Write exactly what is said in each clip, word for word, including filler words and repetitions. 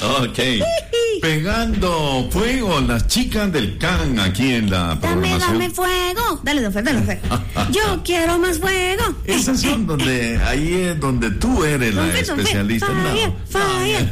Ok. Pegando fuego, las chicas del can aquí en la programación. Dame, dame fuego. Dale, don Fer, dale, don Fer. Yo quiero más fuego. Esas son donde, ahí es donde tú eres la Fer, especialista. Fer, No. fire,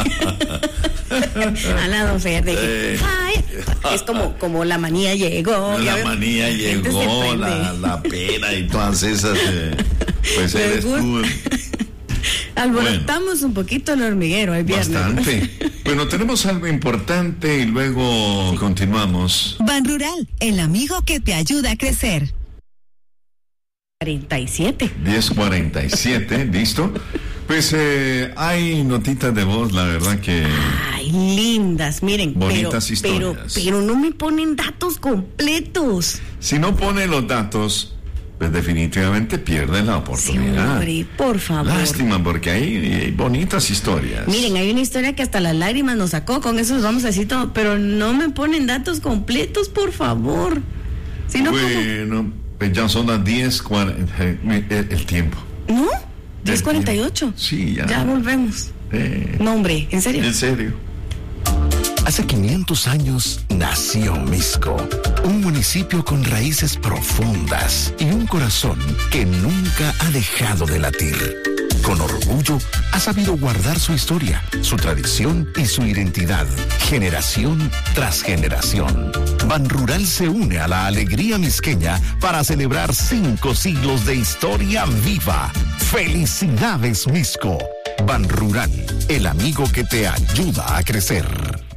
fire. Ala, don Fer, de que, Eh. fire. Es como, como la manía llegó. La ya manía ves, gente se llegó, prende. la, la pena y todas esas. Eh, pues Me eres tú. gusta. Alborotamos bueno, un poquito el hormiguero el viernes. Bastante. Bueno, tenemos algo importante y luego sí. continuamos. Ban Rural, el amigo que te ayuda a crecer. cuarenta y siete. diez cuarenta y siete, listo. Pues eh, hay notitas de voz, la verdad que... Ay, lindas, miren. Bonitas pero, historias. Pero, pero no me ponen datos completos. Si no pone los datos... pues definitivamente pierden la oportunidad. Sí, hombre, por favor. Lástima, porque hay, hay bonitas historias. Miren, hay una historia que hasta las lágrimas nos sacó, con eso les vamos a decir todo, pero no me ponen datos completos, por favor. Si no, bueno, ¿cómo? Pues ya son las diez cuarenta, el, el tiempo. ¿No? diez cuarenta y ocho. Sí, ya. Ya volvemos. Eh, no, hombre, ¿en serio? En serio. Hace quinientos años nació Misco, un municipio con raíces profundas y un corazón que nunca ha dejado de latir. Con orgullo ha sabido guardar su historia, su tradición y su identidad, generación tras generación. Ban Rural se une a la alegría misqueña para celebrar cinco siglos de historia viva. ¡Felicidades, Misco! Ban Rural, el amigo que te ayuda a crecer.